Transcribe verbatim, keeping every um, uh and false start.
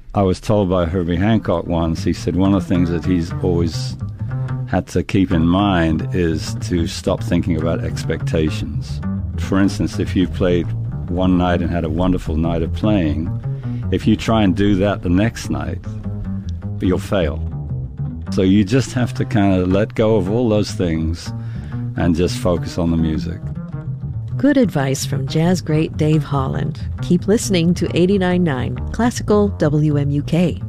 I was told by Herbie Hancock once, he said one of the things that he's always had to keep in mind is to stop thinking about expectations. For instance, if you've played one night and had a wonderful night of playing, if you try and do that the next night, you'll fail. So you just have to kind of let go of all those things and just focus on the music. Good advice from jazz great Dave Holland. Keep listening to eighty-nine point nine Classical W M U K.